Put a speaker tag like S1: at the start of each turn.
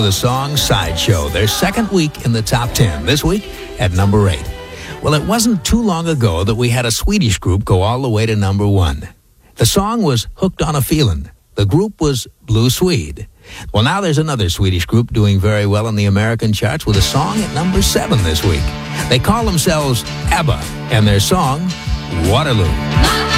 S1: The song Sideshow, their second week in the top 10, this week at number 8. Well, it wasn't too long ago that we had a Swedish group go all the way to number 1. The song was Hooked on a Feelin'. The group was Blue Swede. Well, now there's another Swedish group doing very well in the American charts with a song at number 7 this week. They call themselves ABBA, and their song, Waterloo.